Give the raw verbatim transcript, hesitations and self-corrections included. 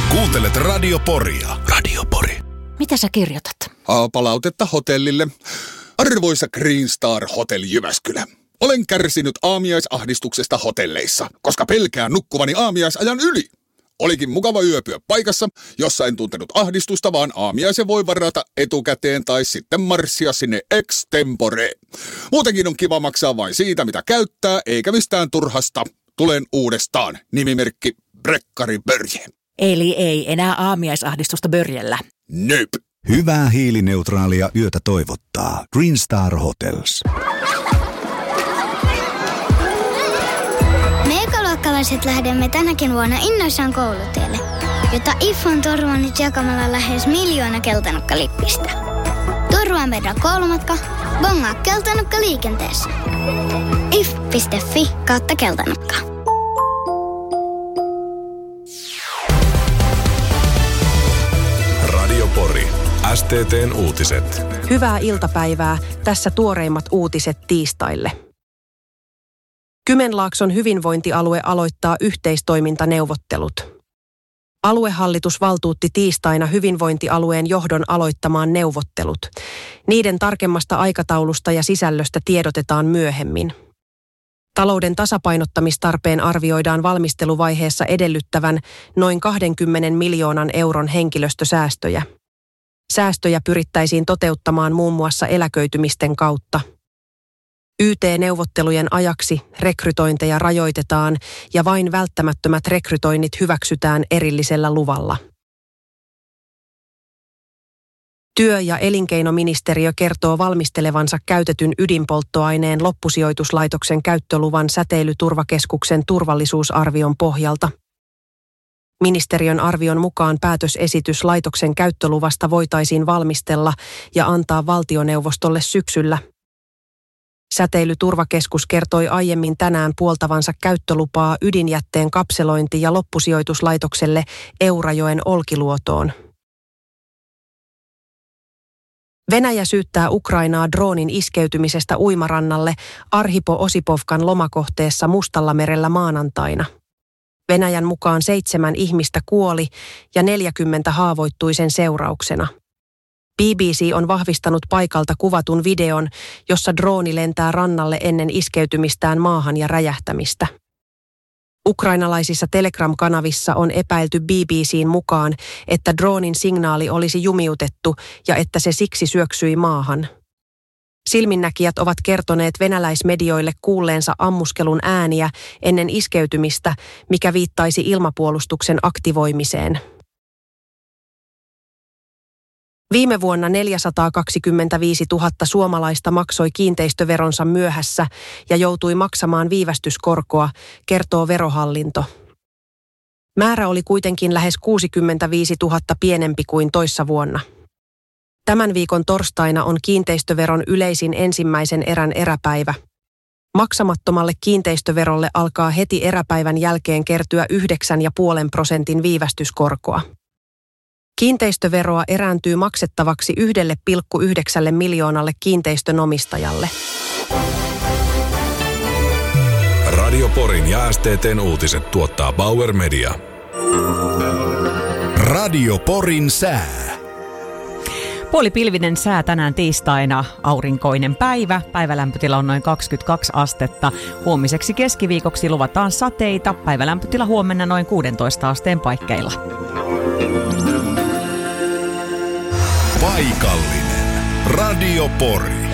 Kuuntelet Radio Poria. Radio Pori. Mitä sä kirjoitat? Palautetta hotellille. Arvoisa Green Star Hotel Jyväskylä. Olen kärsinyt aamiaisahdistuksesta hotelleissa, koska pelkään nukkuvani aamiaisajan yli. Olikin mukava yöpyä paikassa, jossa en tuntenut ahdistusta, vaan aamiaisen voi varata etukäteen tai sitten marssia sinne extempore. Muutenkin on kiva maksaa vain siitä, mitä käyttää, eikä mistään turhasta. Tulen uudestaan. Nimimerkki Brekkari Börje. Eli ei enää aamiaisahdistusta Börjellä. Nöp. Hyvää hiilineutraalia yötä toivottaa Green Star Hotels. Me ekaluokkalaiset lähdemme tänäkin vuonna innoissaan koulutielle, jota I F on turvannut jakamalla lähes miljoona keltanukkalippistä. Turvaa meidän koulumatka, bongaa keltanukka liikenteessä. if piste fi kautta keltanukka. Radio Pori. S T T:n uutiset. Hyvää iltapäivää. Tässä tuoreimmat uutiset tiistaille. Kymenlaakson hyvinvointialue aloittaa yhteistoimintaneuvottelut. Aluehallitus valtuutti tiistaina hyvinvointialueen johdon aloittamaan neuvottelut. Niiden tarkemmasta aikataulusta ja sisällöstä tiedotetaan myöhemmin. Talouden tasapainottamistarpeen arvioidaan valmisteluvaiheessa edellyttävän noin kaksikymmentä miljoonan euron henkilöstösäästöjä. Säästöjä pyrittäisiin toteuttamaan muun muassa eläköitymisten kautta. Y T-neuvottelujen ajaksi rekrytointeja rajoitetaan ja vain välttämättömät rekrytoinnit hyväksytään erillisellä luvalla. Työ- ja elinkeinoministeriö kertoo valmistelevansa käytetyn ydinpolttoaineen loppusijoituslaitoksen käyttöluvan Säteilyturvakeskuksen turvallisuusarvion pohjalta. Ministeriön arvion mukaan päätösesitys laitoksen käyttöluvasta voitaisiin valmistella ja antaa valtioneuvostolle syksyllä. Säteilyturvakeskus kertoi aiemmin tänään puoltavansa käyttölupaa ydinjätteen kapselointi- ja loppusijoituslaitokselle Eurajoen Olkiluotoon. Venäjä syyttää Ukrainaa droonin iskeytymisestä uimarannalle Arhipo-Osipovkan lomakohteessa Mustallamerellä maanantaina. Venäjän mukaan seitsemän ihmistä kuoli ja neljäkymmentä haavoittui sen seurauksena. B B C on vahvistanut paikalta kuvatun videon, jossa drooni lentää rannalle ennen iskeytymistään maahan ja räjähtämistä. Ukrainalaisissa Telegram-kanavissa on epäilty B B C:n mukaan, että droonin signaali olisi jumiutettu ja että se siksi syöksyi maahan. Silminnäkijät ovat kertoneet venäläismedioille kuulleensa ammuskelun ääniä ennen iskeytymistä, mikä viittaisi ilmapuolustuksen aktivoimiseen. Viime vuonna neljäsataakaksikymmentäviisituhatta suomalaista maksoi kiinteistöveronsa myöhässä ja joutui maksamaan viivästyskorkoa, kertoo Verohallinto. Määrä oli kuitenkin lähes kuusikymmentäviisituhatta pienempi kuin toissa vuonna. Tämän viikon torstaina on kiinteistöveron yleisin ensimmäisen erän eräpäivä. Maksamattomalle kiinteistöverolle alkaa heti eräpäivän jälkeen kertyä yhdeksän pilkku viisi prosentin viivästyskorkoa. Kiinteistöveroa erääntyy maksettavaksi yhdelle pilkku yhdeksälle miljoonalle kiinteistönomistajalle. Radio Porin ja S T T:n uutiset tuottaa Bauer Media. Radio Porin sää. Puolipilvinen sää tänään tiistaina, aurinkoinen päivä. Päivälämpötila on noin kaksikymmentäkaksi astetta. Huomiseksi keskiviikoksi luvataan sateita. Päivälämpötila huomenna noin kuusitoista asteen paikkeilla. Paikallinen Radio Pori.